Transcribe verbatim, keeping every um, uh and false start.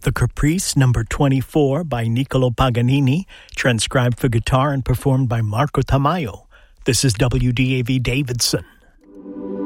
The Caprice number twenty-four by Niccolo Paganini, transcribed for guitar and performed by Marco Tamayo. This is W D A V Davidson.